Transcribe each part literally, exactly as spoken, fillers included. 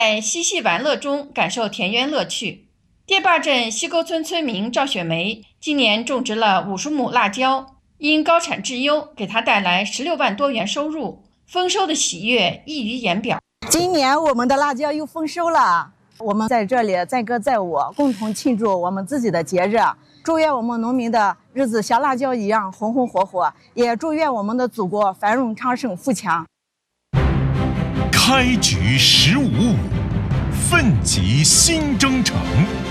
在嬉戏玩乐中感受田园乐趣。店坝镇西沟村村民赵雪梅今年种植了五十亩辣椒，因高产质优，给她带来十六万多元收入，丰收的喜悦溢于言表。 今年我们的辣椒又丰收了，我们在这里载歌载舞，共同庆祝我们自己的节日，祝愿我们农民的日子像辣椒一样红红火火，也祝愿我们的祖国繁荣昌盛富强。 开局十五五，奋楫新征程。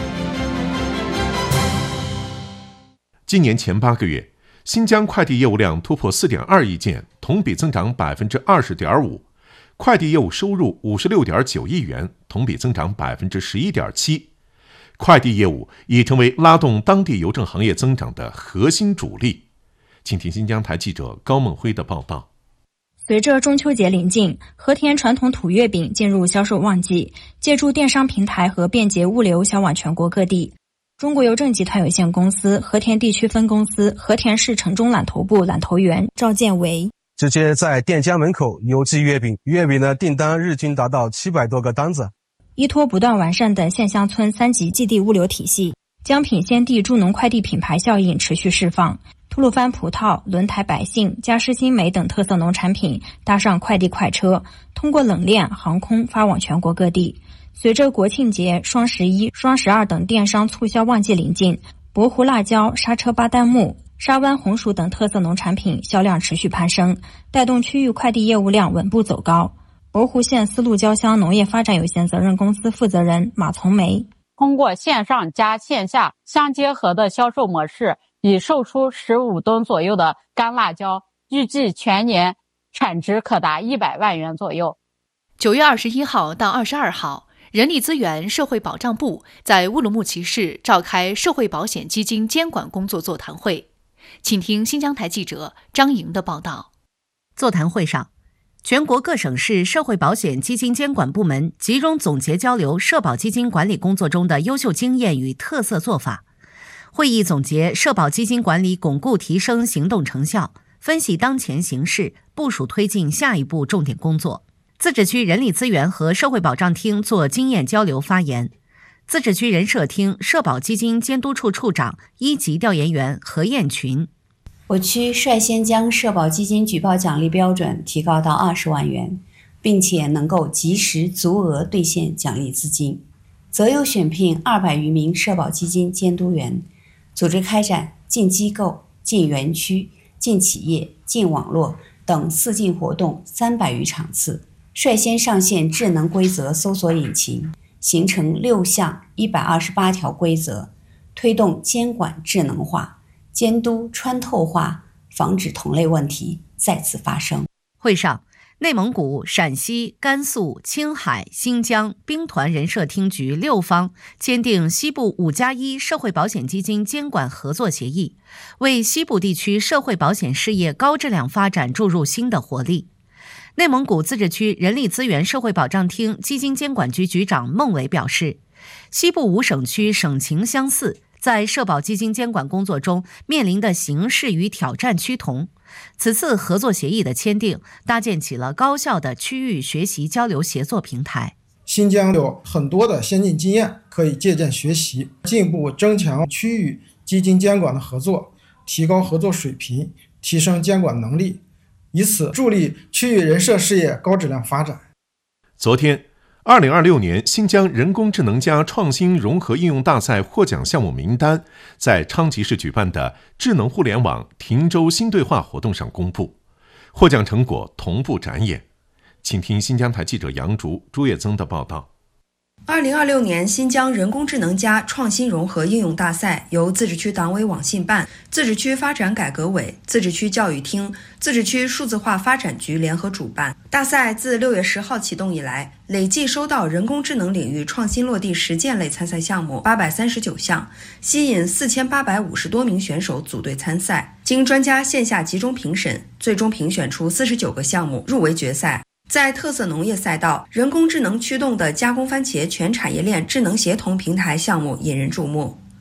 今年前八个月，新疆快递业务量突破四点二亿件，同比增长百分之二十点五。快递业务收入五十六点九亿元，同比增长百分之十一点七。快递业务已成为拉动当地邮政行业增长的核心主力。请听新疆台记者高梦辉的报道。 随着中秋节临近，和田传统土月饼进入销售旺季，借助电商平台和便捷物流销往全国各地。中国邮政集团有限公司和田地区分公司和田市城中揽头部揽头员赵建维直接在店家门口邮寄月饼，月饼的订单日均达到七百多个单子。 依托不断完善的县乡村三级寄递物流体系，江品鲜地助农快递品牌效应持续释放。吐鲁番葡萄、轮台百姓、嘉实新梅等特色农产品搭上快递快车，通过冷链、航空发往全国各地。随着国庆节、双十一、双十二等电商促销旺季临近，博湖辣椒、沙车巴旦木、沙湾红薯等特色农产品销量持续攀升，带动区域快递业务量稳步走高。博湖县丝路交乡农业发展有限责任公司负责人马从梅： 通过线上加线下相结合的销售模式，已售出十五吨左右的干辣椒，预计全年产值可达一百万元左右。 九月二十一号到二十二号，人力资源社会保障部在乌鲁木齐市召开社会保险基金监管工作座谈会。请听新疆台记者张莹的报道。 座谈会上，全国各省市社会保险基金监管部门集中总结交流社保基金管理工作中的优秀经验与特色做法。会议总结社保基金管理巩固提升行动成效，分析当前形势，部署推进下一步重点工作。自治区人力资源和社会保障厅做经验交流发言。自治区人社厅社保基金监督处处长、一级调研员何艳群： 我区率先将社保基金举报奖励标准提高到二十万元，并且能够及时足额兑现奖励资金，择优选聘二百余名社保基金监督员，组织开展进机构、进园区、进企业、进网络等四进活动三百余场次，率先上线智能规则搜索引擎，形成六项一百二十八条规则，推动监管智能化，监督穿透化，防止同类问题再次发生。 会上，内蒙古、陕西、甘肃、青海、新疆兵团人社厅局六方签订西部五加一社会保险基金监管合作协议，为西部地区社会保险事业高质量发展注入新的活力。内蒙古自治区人力资源社会保障厅基金监管局局长孟伟表示，西部五省区省情相似，在社保基金监管工作中面临的形势与挑战趋同。此次合作协议的签订，搭建起了高效的区域学习交流协作平台。 新疆有很多的先进经验可以借鉴学习，进一步增强区域基金监管的合作，提高合作水平，提升监管能力，以此助力区域人社事业高质量发展。 昨天，二零二六年新疆人工智能加创新融合应用大赛获奖项目名单在昌吉市举办的智能互联网亭州新对话活动上公布，获奖成果同步展演。请听新疆台记者杨竹、朱叶增的报道。 二零二六年新疆人工智能加创新融合应用大赛由自治区党委网信办、自治区发展改革委、自治区教育厅、自治区数字化发展局联合主办。大赛自六月十号启动以来，累计收到人工智能领域创新落地实践类参赛项目八百三十九项，吸引四千八百五十多名选手组队参赛。经专家线下集中评审，最终评选出四十九个项目入围决赛。在特色农业赛道，人工智能驱动的加工番茄全产业链智能协同平台项目引人注目。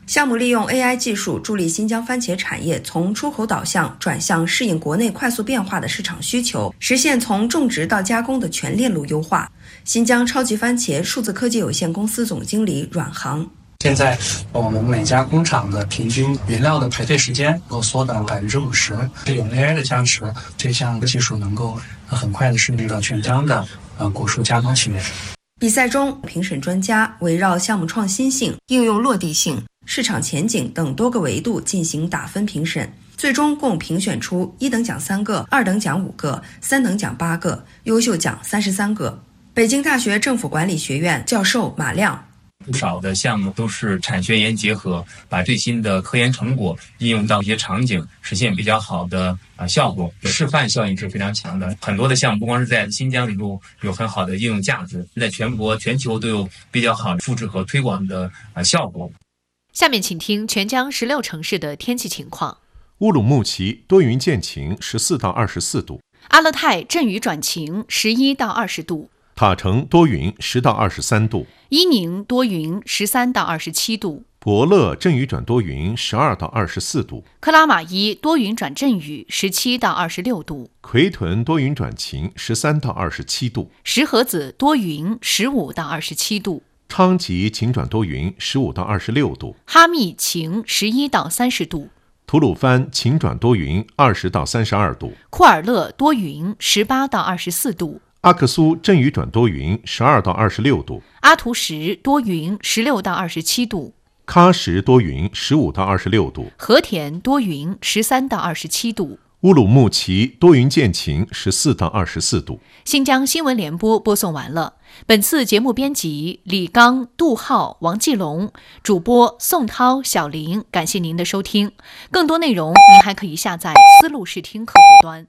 项目利用 A I 技术助力新疆番茄产业从出口导向转向适应国内快速变化的市场需求，实现从种植到加工的全链路优化。新疆超级番茄数字科技有限公司总经理阮航， 现在我们每家工厂的平均原料的排队时间能够缩短百分之五十，有 A I 的加持，这项技术能够很快的适应到全疆的呃果蔬加工企业。 比赛中，评审专家围绕项目创新性、应用落地性、市场前景等多个维度进行打分评审，最终共评选出一等奖三个、二等奖五个、三等奖八个、优秀奖三十三个。北京大学政府管理学院教授马亮。 不少的项目都是产学研结合，把最新的科研成果应用到一些场景，实现比较好的啊效果，示范效应是非常强的。很多的项目不光是在新疆里头有很好的应用价值，在全国全球都有比较好的复制和推广的啊效果。 下面请听全疆十六城市的天气情况。 乌鲁木齐多云见晴，十四到二十四度； 阿勒泰阵雨转晴，十一到二十度； 塔城多云，十到二十三度； 伊宁多云，十三到二十七度； 博乐阵雨转多云，十二到二十四度； 克拉玛依多云转阵雨，十七到二十六度； 奎屯多云转晴，十三到二十七度； 石河子多云，十五到二十七度； 昌吉晴转多云，十五到二十六度； 哈密晴，十一到三十度； 吐鲁番晴转多云，二十到三十二度； 库尔勒多云，十八到二十四度； 阿克苏阵雨转多云，十二到二十六度； 阿图什多云，十六到二十七度； 喀什多云，十五到二十六度； 和田多云，十三到二十七度； 乌鲁木齐多云见晴，十四到二十四度。 新疆新闻联播播送完了。本次节目编辑李刚、杜浩、王继龙，主播宋涛、小林。感谢您的收听，更多内容您还可以下载思路视听客户端。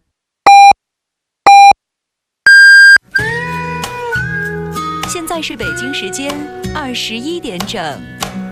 现在是北京时间二十一点整。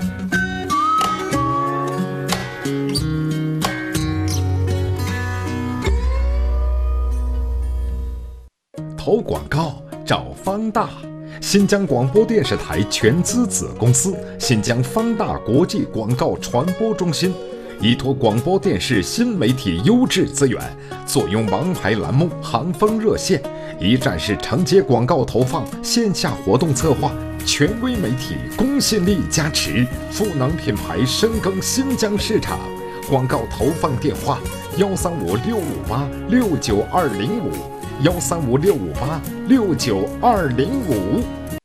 投广告找方大，新疆广播电视台全资子公司新疆方大国际广告传播中心，依托广播电视新媒体优质资源，坐拥王牌栏目、行风热线，一站式承接广告投放、线下活动策划，权威媒体公信力加持，赋能品牌深耕新疆市场。广告投放电话：幺三五六五八六九二零五。幺三五六五八六九二零五，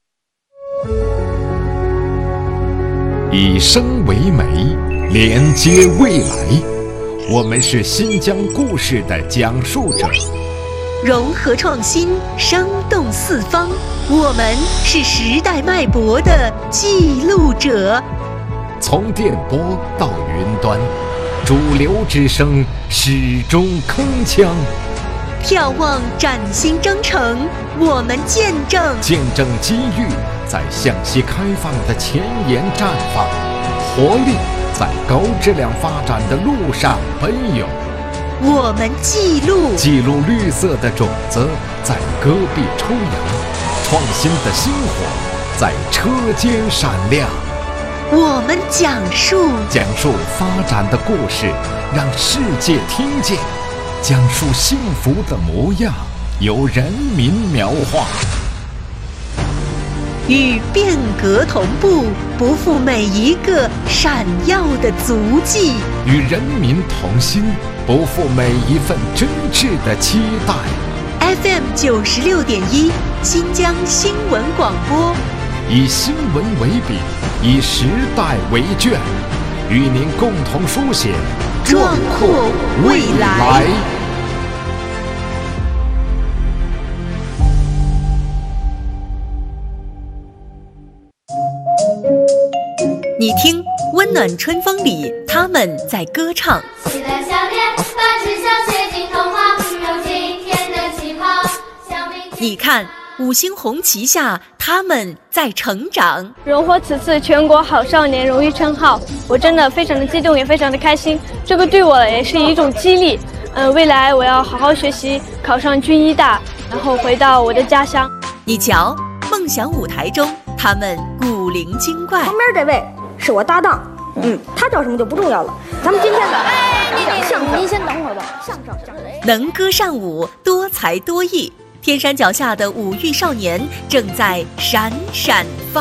以声为媒，连接未来。我们是新疆故事的讲述者， 融合创新，生动四方。我们是时代脉搏的记录者。 从电波到云端，主流之声始终铿锵。 眺望崭新征程，我们见证见证机遇在向西开放的前沿绽放，活力在高质量发展的路上奔涌。 我们记录记录绿色的种子在戈壁抽芽，创新的星火在车间闪亮。 我们讲述讲述发展的故事，让世界听见。讲述幸福的模样，由人民描画， 与变革同步，不负每一个闪耀的足迹； 与人民同心，不负每一份真挚的期待。 F M 九十六点一，新疆新闻广播， 以新闻为笔，以时代为卷，与您共同书写壮阔未来。你听，温暖春风里，他们在歌唱。 喜乐笑脸，把志向写进童话，有今天的起跑。 你看，五星红旗下，他们在成长。 荣获此次全国好少年荣誉称号，我真的非常的激动，也非常的开心。这个对我也是一种激励。嗯、呃，未来我要好好学习，考上军医大，然后回到我的家乡。 你瞧，梦想舞台中，他们古灵精怪。 旁边这位是我搭档嗯，他叫什么就不重要了。咱们今天呢，讲讲相声。 您先等会儿吧，相声相声。 能歌善舞，多才多艺，天山脚下的五育少年正在闪闪发